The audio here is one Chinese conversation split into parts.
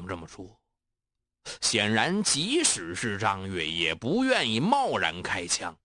这么说。显然即使是张悦也不愿意贸然开枪。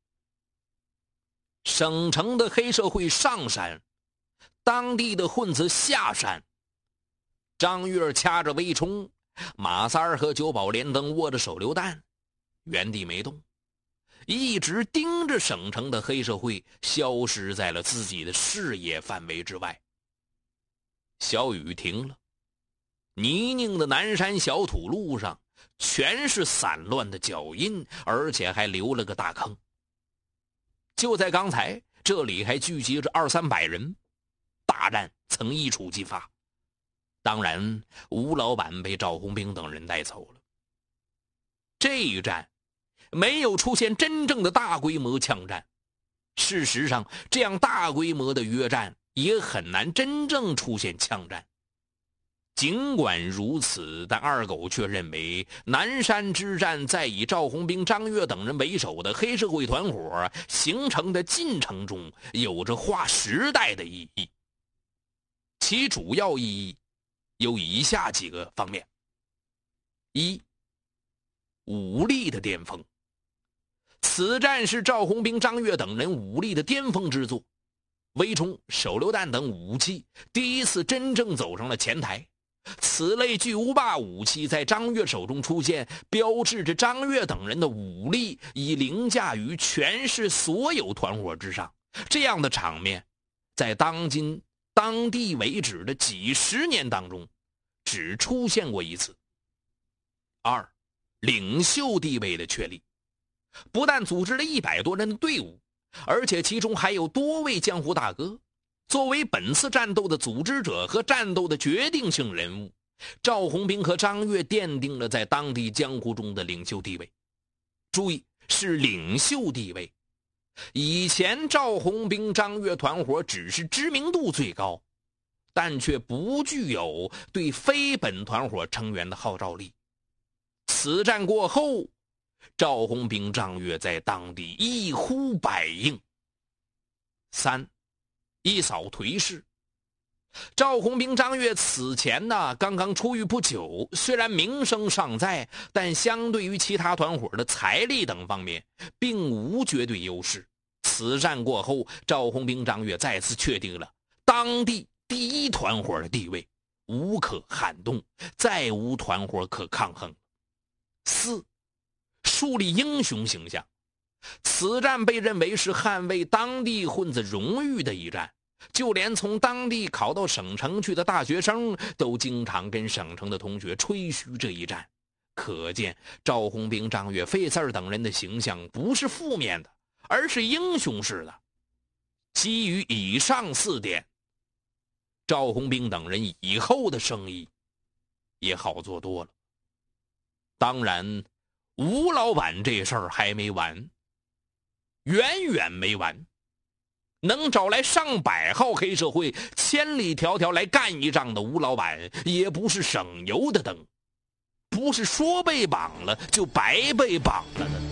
省城的黑社会上山，当地的混子下山。张悦掐着微冲，马三儿和九宝连登握着手榴弹，原地没动，一直盯着省城的黑社会消失在了自己的视野范围之外。小雨停了，泥泞的南山小土路上全是散乱的脚印，而且还留了个大坑。就在刚才，这里还聚集着200-300人，大战曾一触即发。当然，吴老板被赵红兵等人带走了。这一战没有出现真正的大规模枪战。事实上，这样大规模的约战也很难真正出现枪战。尽管如此，但二狗却认为南山之战在以赵红兵、张悦等人为首的黑社会团伙形成的进程中有着划时代的意义。其主要意义有以下几个方面：一、武力的巅峰。此战是赵红兵、张悦等人武力的巅峰之作，微冲、手榴弹等武器第一次真正走上了前台。此类巨无霸武器在张悦手中出现，标志着张悦等人的武力已凌驾于全市所有团伙之上。这样的场面在当地为止的几十年当中只出现过一次。二、领袖地位的确立。不但组织了100多人的队伍，而且其中还有多位江湖大哥。作为本次战斗的组织者和战斗的决定性人物，赵红兵和张悦奠定了在当地江湖中的领袖地位。注意，是领袖地位。以前赵红兵、张悦团伙只是知名度最高，但却不具有对非本团伙成员的号召力。此战过后，赵红兵、张悦在当地一呼百应。三、一扫颓势。赵红兵、张悦此前刚刚出狱不久，虽然名声尚在，但相对于其他团伙的财力等方面并无绝对优势。此战过后，赵红兵、张悦再次确定了当地第一团伙的地位，无可撼动，再无团伙可抗衡。四、树立英雄形象。此战被认为是捍卫当地混子荣誉的一战，就连从当地考到省城去的大学生都经常跟省城的同学吹嘘这一战。可见赵红兵、张悦、费四儿等人的形象不是负面的，而是英雄式的。基于以上4点，赵红兵等人以后的生意也好做多了。当然，吴老板这事儿还没完，远远没完。能找来上百号黑社会千里迢迢来干一仗的吴老板也不是省油的灯，不是说被绑了就白被绑了的。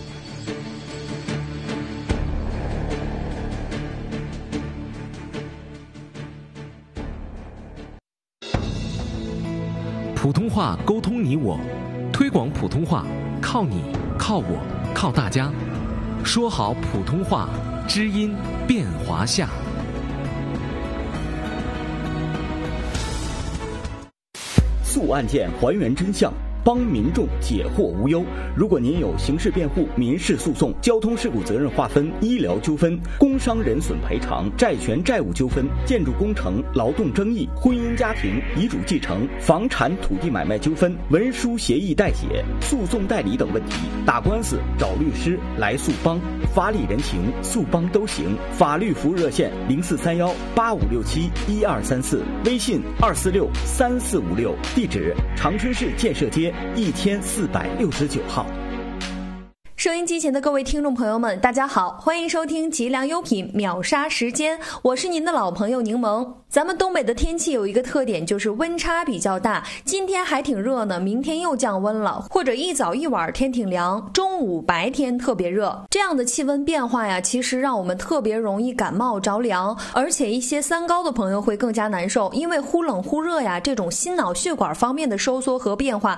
普通话沟通你我，推广普通话靠你靠我靠大家，说好普通话，知音变华夏。 诉案件还原真相，帮民众解惑无忧。如果您有刑事辩护、民事诉讼、交通事故责任划分、医疗纠纷、工伤人损赔偿、债权债务纠纷、建筑工程、劳动争议、婚姻家庭、遗嘱继承、房产土地买卖纠纷、文书协议代写、诉讼代理等问题，打官司找律师来诉帮，法理人情诉帮都行。法律服务热线043185671234，微信2463456，地址长春市建设街1469号。 收音机前的各位听众朋友们，大家好，欢迎收听吉良优品秒杀时间，我是您的老朋友柠檬。咱们东北的天气有一个特点，就是温差比较大，今天还挺热呢，明天又降温了，或者一早一晚天挺凉，中午白天特别热。这样的气温变化呀，其实让我们特别容易感冒着凉，而且一些三高的朋友会更加难受，因为忽冷忽热呀，这种心脑血管方面的收缩和变化